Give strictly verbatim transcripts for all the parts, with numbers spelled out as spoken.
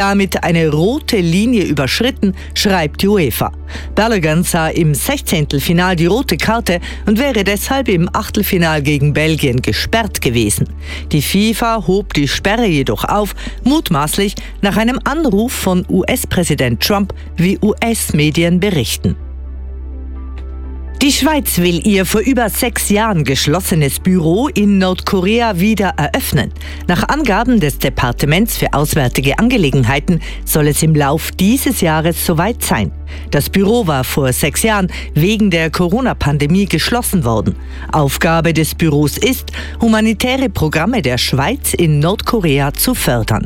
damit eine rote Linie überschritten, schreibt die UEFA. Balogun sah im Sechzehntelfinal die rote Karte und wäre deshalb im Achtelfinal gegen Belgien gesperrt gewesen. Die FIFA hob die Sperre jedoch auf, mutmaßlich nach einem Anruf von U S-Präsident Trump, wie U S-Medien berichten. Die Schweiz will ihr vor über sechs Jahren geschlossenes Büro in Nordkorea wieder eröffnen. Nach Angaben des Departements für Auswärtige Angelegenheiten soll es im Lauf dieses Jahres soweit sein. Das Büro war vor sechs Jahren wegen der Corona-Pandemie geschlossen worden. Aufgabe des Büros ist, humanitäre Programme der Schweiz in Nordkorea zu fördern.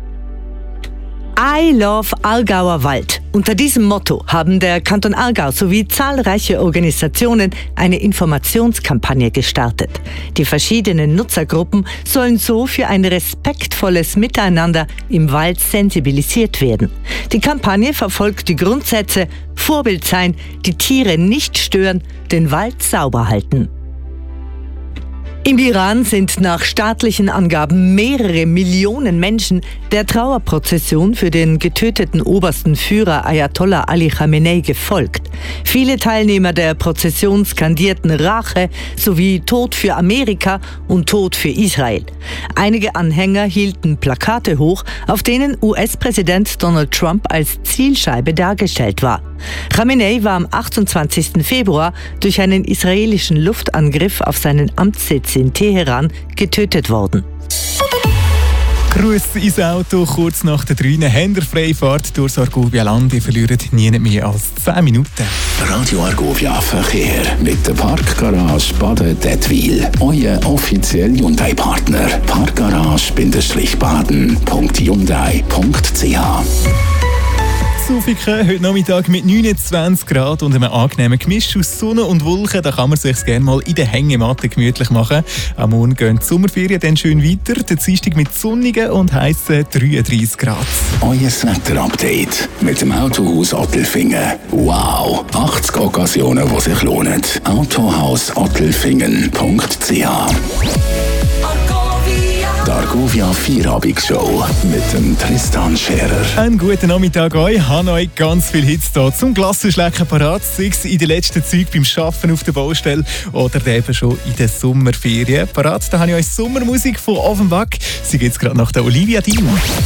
I love Aargauer Wald. Unter diesem Motto haben der Kanton Aargau sowie zahlreiche Organisationen eine Informationskampagne gestartet. Die verschiedenen Nutzergruppen sollen so für ein respektvolles Miteinander im Wald sensibilisiert werden. Die Kampagne verfolgt die Grundsätze: Vorbild sein, die Tiere nicht stören, den Wald sauber halten. Im Iran sind nach staatlichen Angaben mehrere Millionen Menschen der Trauerprozession für den getöteten obersten Führer Ayatollah Ali Khamenei gefolgt. Viele Teilnehmer der Prozession skandierten Rache sowie Tod für Amerika und Tod für Israel. Einige Anhänger hielten Plakate hoch, auf denen U S-Präsident Donald Trump als Zielscheibe dargestellt war. Khamenei war am achtundzwanzigsten Februar durch einen israelischen Luftangriff auf seinen Amtssitz in Teheran getötet worden. Gruß ins Auto, kurz nach der drei Händer Freifahrt durch Argovia Land. Ihr verliert nie mehr als zehn Minuten. Radio Argovia Verkehr mit der Parkgarage Baden-Dettwil. Euer offizieller Hyundai-Partner. Parkgarage-baden punkt hyundai punkt c h. Zufingen, heute Nachmittag mit neunundzwanzig Grad und einem angenehmen Gemisch aus Sonne und Wolken. Da kann man sich gerne mal in der Hängematte gemütlich machen. Am Morgen gehen die Sommerferien dann schön weiter. Der Dienstag mit sonnigen und heissen dreiunddreissig Grad. Euer Wetter-Update mit dem Autohaus Ottelfingen. Wow! achtzig Occasionen, die sich lohnen. autohaus ottelfingen punkt c h. Die Argovia Vierabendsshow mit dem Tristan Scherer. Einen guten Nachmittag euch. Ich habe euch ganz viele Hits hier zum Glassenschlecken parat. Sei es in den letzten Zügen beim Arbeiten auf der Baustelle oder eben schon in den Sommerferien parat. Da habe ich euch Sommermusik von Offenbach. Sie geht jetzt gerade nach der Olivia Dean.